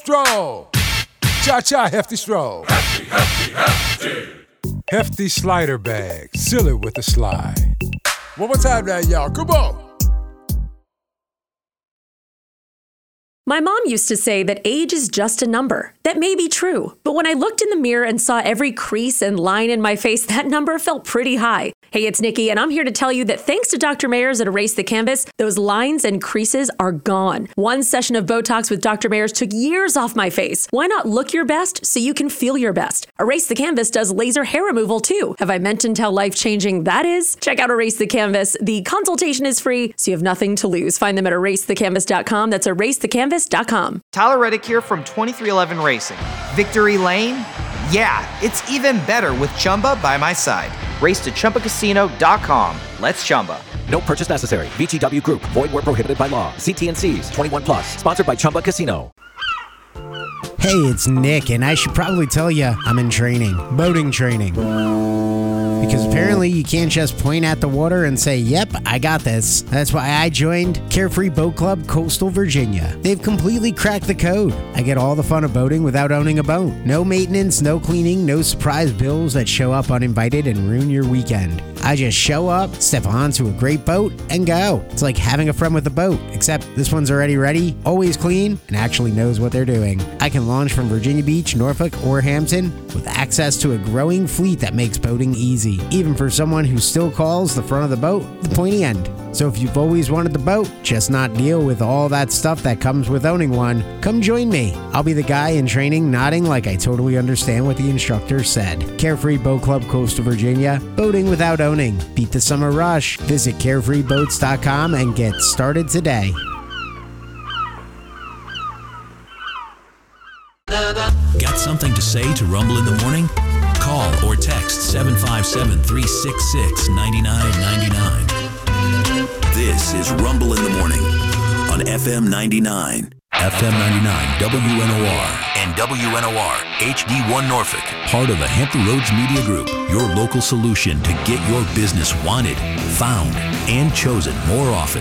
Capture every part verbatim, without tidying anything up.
stroll. Cha-cha, hefty stroll. Hefty, hefty, hefty. Hefty slider bag. Seal it with a slide. One more time now, y'all. Come on. My mom used to say that age is just a number. That may be true, but when I looked in the mirror and saw every crease and line in my face, that number felt pretty high. Hey, it's Nikki, and I'm here to tell you that thanks to Doctor Mayers at Erase the Canvas, those lines and creases are gone. One session of Botox with Doctor Mayers took years off my face. Why not look your best so you can feel your best? Erase the Canvas does laser hair removal too. Have I mentioned how life-changing that is? Check out Erase the Canvas. The consultation is free, so you have nothing to lose. Find them at erase the canvas dot com. That's erase the canvas dot com. Tyler Reddick here from twenty-three eleven Racing. Victory Lane? Yeah, it's even better with Chumba by my side. Race to Chumba Casino dot com. Let's Chumba. No purchase necessary. V G W Group. Void where prohibited by law. See T and C's. twenty-one plus. Sponsored by Chumba Casino. Hey, it's Nick, and I should probably tell you I'm in training. Boating training. Because apparently you can't just point at the water and say, yep, I got this. That's why I joined Carefree Boat Club Coastal Virginia. They've completely cracked the code. I get all the fun of boating without owning a boat. No maintenance, no cleaning, no surprise bills that show up uninvited and ruin your weekend. I just show up, step onto a great boat, and go. It's like having a friend with a boat, except this one's already ready, always clean, and actually knows what they're doing. I can launch from Virginia Beach, Norfolk, or Hampton with access to a growing fleet that makes boating easy, even for someone who still calls the front of the boat the pointy end. So if you've always wanted the boat, just not deal with all that stuff that comes with owning one, come join me. I'll be the guy in training nodding like I totally understand what the instructor said. Carefree Boat Club Coastal Virginia, boating without owning. Beat the summer rush. Visit carefree boats dot com and get started today. Got something to say to Rumble in the Morning? Call or text seven five seven, three six six, nine nine nine nine. This is Rumble in the Morning on F M ninety-nine. F M ninety-nine W N O R and W N O R H D one Norfolk. Part of the Hampton Roads Media Group. Your local solution to get your business wanted, found, and chosen more often.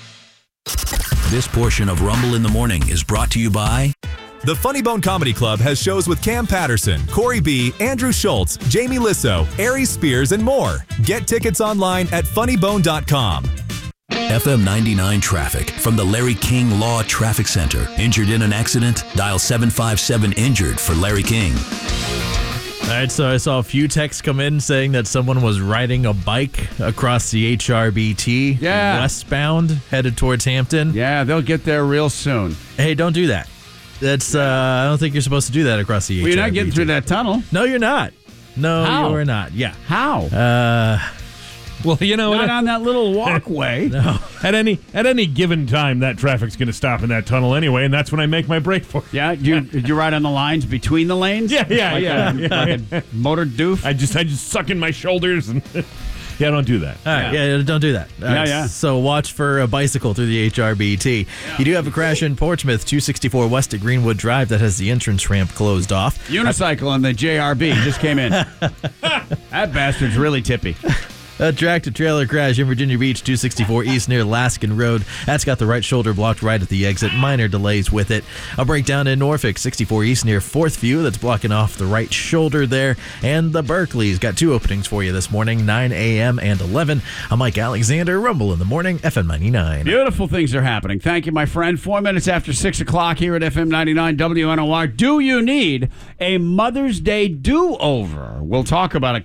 This portion of Rumble in the Morning is brought to you by... The Funny Bone Comedy Club has shows with Cam Patterson, Corey B., Andrew Schultz, Jamie Lissow, Aries Spears, and more. Get tickets online at funny bone dot com. F M ninety-nine traffic from the Larry King Law Traffic Center. Injured in an accident? Dial seven five seven injured for Larry King. All right, so I saw a few texts come in saying that someone was riding a bike across the H R B T yeah. westbound, headed towards Hampton. Yeah, they'll get there real soon. Hey, don't do that. That's uh, I don't think you're supposed to do that across the H R B T. Well, you're not getting through that tunnel. No, you're not. No, How? you're not. Yeah. How? Uh, well, you know, not on that little walkway. No. At any at any given time, that traffic's going to stop in that tunnel anyway, and that's when I make my break for it. Yeah, you you ride on the lines between the lanes. Yeah, yeah, like yeah, a, yeah. Like a motor doof. I just I just suck in my shoulders and. Yeah, don't do that. All right, yeah, yeah don't do that. All yeah, right, yeah. So watch for a bicycle through the H R B T. Yeah. You do have a crash in Portsmouth, two sixty-four West at Greenwood Drive, that has the entrance ramp closed off. Unicycle on the J R B just came in. That bastard's really tippy. A tractor-trailer crash in Virginia Beach, two sixty-four East near Laskin Road. That's got the right shoulder blocked right at the exit. Minor delays with it. A breakdown in Norfolk, sixty-four East near Fourth View. That's blocking off the right shoulder there. And the Berkeley's got two openings for you this morning, nine a.m. and eleven. I'm Mike Alexander, Rumble in the Morning, F M ninety-nine. Beautiful things are happening. Thank you, my friend. Four minutes after six o'clock here at F M ninety-nine W N O R. Do you need a Mother's Day do-over? We'll talk about it.